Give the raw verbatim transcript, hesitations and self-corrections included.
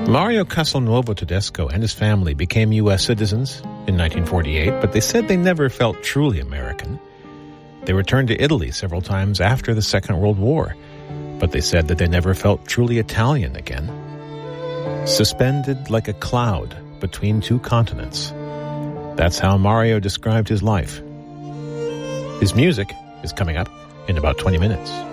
Mario Castelnuovo Tedesco and his family became U S citizens in nineteen forty-eight, but they said they never felt truly American. They returned to Italy several times after the Second World War, but they said that they never felt truly Italian again. Suspended like a cloud between two continents. That's how Mario described his life. His music is coming up in about twenty minutes.